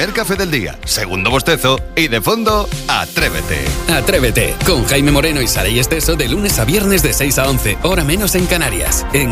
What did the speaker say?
primer café del día, segundo bostezo y de fondo, Atrévete. Atrévete, con Jaime Moreno y Saray Esteso de lunes a viernes de 6 a 11, hora menos en Canarias, en